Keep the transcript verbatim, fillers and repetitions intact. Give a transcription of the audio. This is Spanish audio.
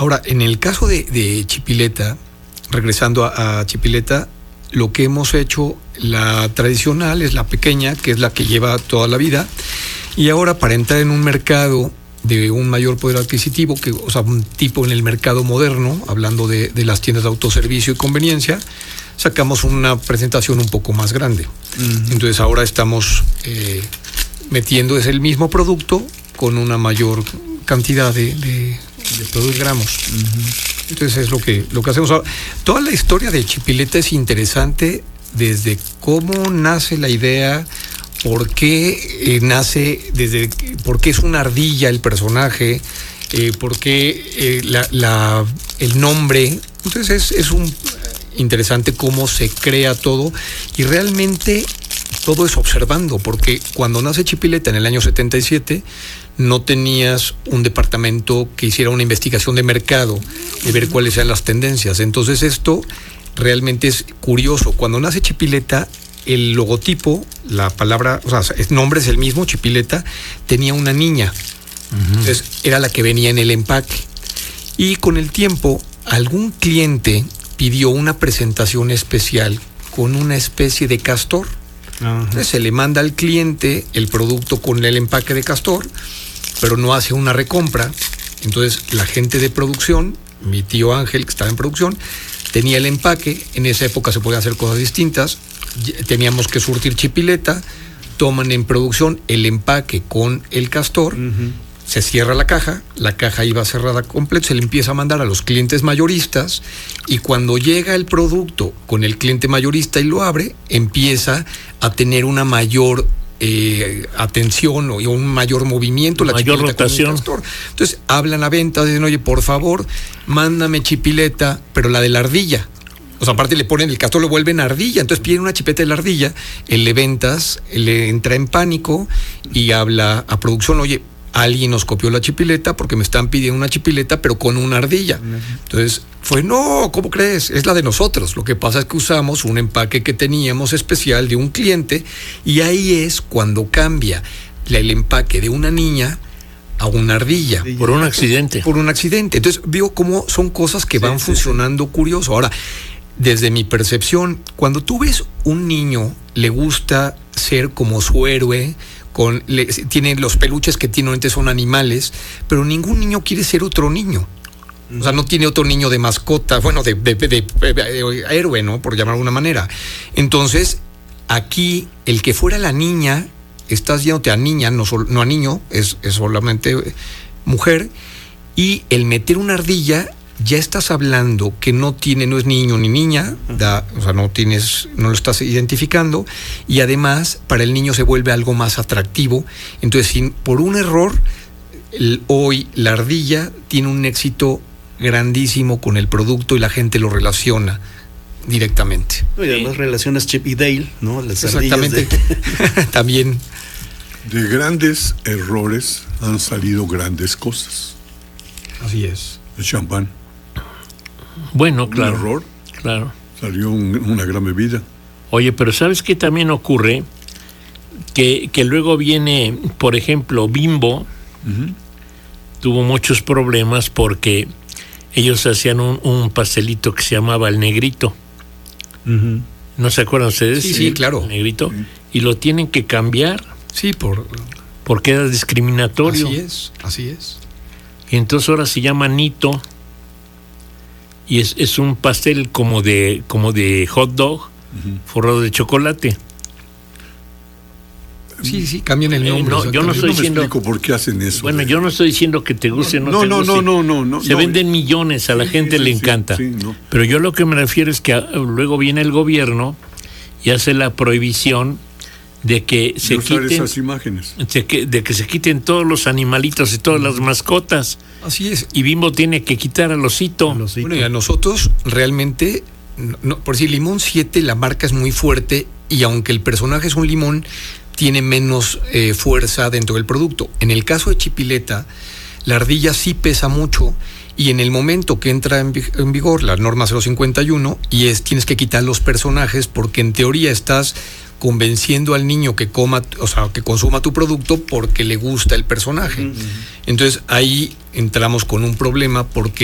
Ahora, en el caso de, de Chipileta, regresando a, a Chipileta, lo que hemos hecho, la tradicional es la pequeña, que es la que lleva toda la vida, y ahora para entrar en un mercado de un mayor poder adquisitivo, que, o sea, un tipo en el mercado moderno, hablando de, de las tiendas de autoservicio y conveniencia, sacamos una presentación un poco más grande. Uh-huh. Entonces ahora estamos eh, metiendo es el mismo producto con una mayor cantidad de, de, de productos gramos. Uh-huh. Entonces es lo que, lo que hacemos ahora. Toda la historia de Chipileta es interesante desde cómo nace la idea, por qué eh, nace, desde por qué es una ardilla el personaje, eh, por qué eh, la, la, el nombre. Entonces es, es un interesante cómo se crea todo, y realmente todo es observando, porque cuando nace Chipileta en el año setenta y siete no tenías un departamento que hiciera una investigación de mercado, de ver cuáles eran las tendencias. Entonces esto realmente es curioso. Cuando nace Chipileta, el logotipo, la palabra, o sea, el nombre es el mismo, Chipileta, tenía una niña. Uh-huh. Entonces era la que venía en el empaque. Y con el tiempo, algún cliente pidió una presentación especial con una especie de castor. Uh-huh. Entonces se le manda al cliente el producto con el empaque de castor, pero no hace una recompra. Entonces la gente de producción, mi tío Ángel, que estaba en producción, tenía el empaque. En esa época se podían hacer cosas distintas. Teníamos que surtir Chipileta, toman en producción el empaque con el castor. Uh-huh. Se cierra la caja, la caja iba cerrada completa, se le empieza a mandar a los clientes mayoristas, y cuando llega el producto con el cliente mayorista y lo abre, empieza a tener una mayor eh, atención o un mayor movimiento, la mayor rotación. Entonces hablan a venta, dicen, oye, por favor, mándame Chipileta, pero la de la ardilla. O sea, aparte le ponen el castor, lo vuelven ardilla. Entonces piden una chipeta de la ardilla, el de ventas le entra en pánico y habla a producción, oye, alguien nos copió la Chipileta porque me están pidiendo una Chipileta pero con una ardilla. Entonces fue, no, ¿cómo crees? Es la de nosotros. Lo que pasa es que usamos un empaque que teníamos especial de un cliente, y ahí es cuando cambia el empaque de una niña a una ardilla. Por un accidente. Por un accidente. Entonces veo cómo son cosas que van sí, funcionando sí, sí. curioso. Ahora, desde mi percepción, cuando tú ves un niño, le gusta ser como su héroe, con le, tiene los peluches que tiene, son animales, pero ningún niño quiere ser otro niño. O sea, no tiene otro niño de mascota, bueno, de, de, de, de, de, de héroe, ¿no? Por llamar de alguna manera. Entonces, aquí, el que fuera la niña, estás yéndote a niña, no, sol, no a niño, es, es solamente mujer, y el meter una ardilla, ya estás hablando que no tiene, no es niño ni niña, da, o sea, no tienes, no lo estás identificando, y además para el niño se vuelve algo más atractivo. Entonces, sin, por un error, el, hoy la ardilla tiene un éxito grandísimo con el producto y la gente lo relaciona directamente. Y además relacionas Chip y Dale, ¿no? Las exactamente. De... También. De grandes errores han salido grandes cosas. Así es. El champán. Bueno, claro. Un error. Claro. Salió un, una gran bebida. Oye, pero ¿sabes qué también ocurre? Que, que luego viene, por ejemplo, Bimbo. Uh-huh. Tuvo muchos problemas porque ellos hacían un, un pastelito que se llamaba el Negrito. Uh-huh. ¿No se acuerdan ustedes? Sí, sí, claro. El Negrito. Sí. Y lo tienen que cambiar. Sí, por... porque era discriminatorio. Así es, así es. Y entonces ahora se llama Nito. Y es, es un pastel como de, como de hot dog, uh-huh, forrado de chocolate. Sí, sí, cambian el nombre. Eh, no, yo no estoy no diciendo. Me explico por qué hacen eso. Bueno, yo no estoy diciendo que te guste o no, no te no, guste. No, no, no, no. Se no, venden millones, a la sí, gente sí, le sí, encanta. Sí, no. Pero yo lo que me refiero es que a, luego viene el gobierno y hace la prohibición de que se de usar quiten esas imágenes. De que, de que se quiten todos los animalitos y todas las mascotas. Así es. Y Bimbo tiene que quitar al osito. Al osito. Bueno, y a nosotros realmente, no, por decir, Limón siete, la marca es muy fuerte, y aunque el personaje es un limón, tiene menos eh, fuerza dentro del producto. En el caso de Chipileta, la ardilla sí pesa mucho, y en el momento que entra en, en vigor la norma cero cincuenta y uno, y es tienes que quitar los personajes, porque en teoría estás convenciendo al niño que coma, o sea, que consuma tu producto porque le gusta el personaje. Uh-huh. Entonces ahí entramos con un problema, porque